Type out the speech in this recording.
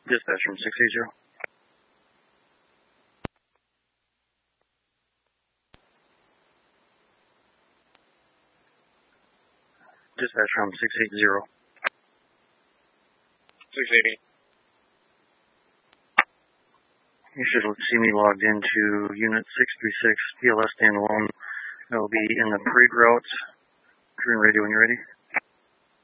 Dispatch from 680. Dispatch from 680. 680. You should see me logged into Unit 636 PLS standalone. That will be in the parade route. Green radio when you're ready.